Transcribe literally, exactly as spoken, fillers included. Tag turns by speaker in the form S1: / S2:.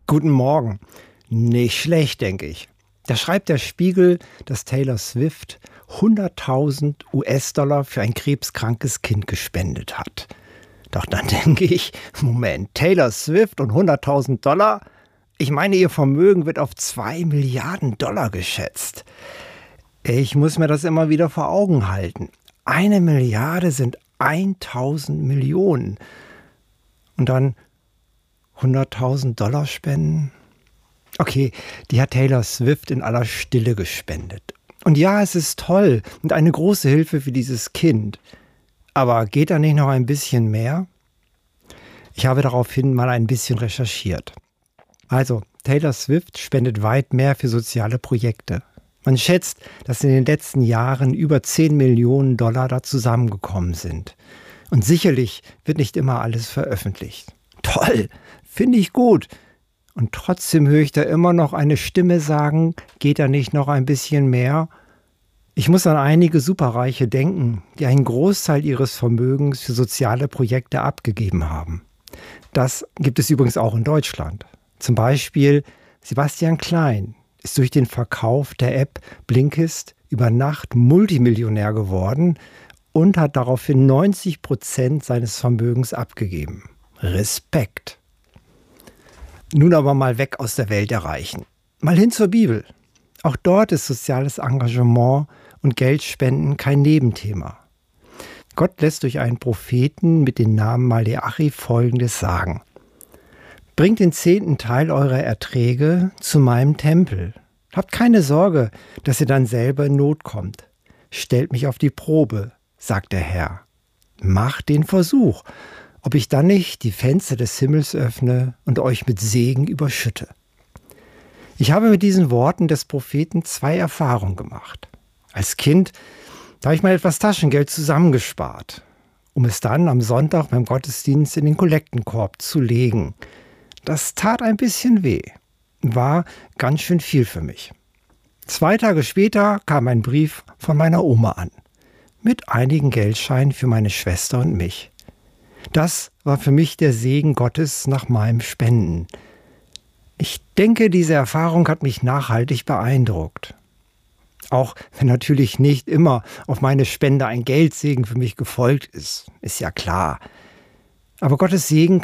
S1: Guten Morgen. Nicht schlecht, denke ich. Da schreibt der Spiegel, dass Taylor Swift hunderttausend U S-Dollar für ein krebskrankes Kind gespendet hat. Doch dann denke ich, Moment, Taylor Swift und hunderttausend Dollar? Ich meine, ihr Vermögen wird auf zwei Milliarden Dollar geschätzt. Ich muss mir das immer wieder vor Augen halten. Eine Milliarde sind tausend Millionen. Und dann hunderttausend Dollar spenden? Okay, die hat Taylor Swift in aller Stille gespendet. Und ja, es ist toll und eine große Hilfe für dieses Kind. Aber geht da nicht noch ein bisschen mehr? Ich habe daraufhin mal ein bisschen recherchiert. Also, Taylor Swift spendet weit mehr für soziale Projekte. Man schätzt, dass in den letzten Jahren über zehn Millionen Dollar da zusammengekommen sind. Und sicherlich wird nicht immer alles veröffentlicht. Toll, finde ich gut. Und trotzdem höre ich da immer noch eine Stimme sagen, geht da nicht noch ein bisschen mehr? Ich muss an einige Superreiche denken, die einen Großteil ihres Vermögens für soziale Projekte abgegeben haben. Das gibt es übrigens auch in Deutschland. Zum Beispiel Sebastian Klein ist durch den Verkauf der App Blinkist über Nacht Multimillionär geworden und hat daraufhin neunzig Prozent seines Vermögens abgegeben. Respekt. Nun aber mal weg aus der Welt der Reichen. Mal hin zur Bibel. Auch dort ist soziales Engagement und Geldspenden kein Nebenthema. Gott lässt durch einen Propheten mit dem Namen Maleachi Folgendes sagen: Bringt den zehnten Teil eurer Erträge zu meinem Tempel. Habt keine Sorge, dass ihr dann selber in Not kommt. Stellt mich auf die Probe, sagt der Herr. Macht den Versuch, ob ich dann nicht die Fenster des Himmels öffne und euch mit Segen überschütte. Ich habe mit diesen Worten des Propheten zwei Erfahrungen gemacht. Als Kind, da habe ich mal etwas Taschengeld zusammengespart, um es dann am Sonntag beim Gottesdienst in den Kollektenkorb zu legen. Das tat ein bisschen weh, war ganz schön viel für mich. Zwei Tage später kam ein Brief von meiner Oma an, mit einigen Geldscheinen für meine Schwester und mich. Das war für mich der Segen Gottes nach meinem Spenden. Ich denke, diese Erfahrung hat mich nachhaltig beeindruckt. Auch wenn natürlich nicht immer auf meine Spende ein Geldsegen für mich gefolgt ist, ist ja klar. Aber Gottes Segen